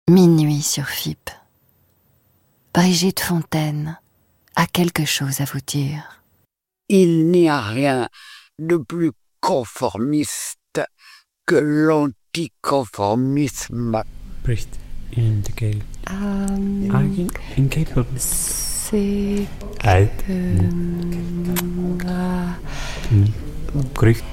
Minuit sur FIP. Brigitte Fontaine a quelque chose à vous dire. Il n'y a rien de plus conformiste que l'anticonformisme. Bricht in the gale. Incapable. C'est Alt. Gerucht.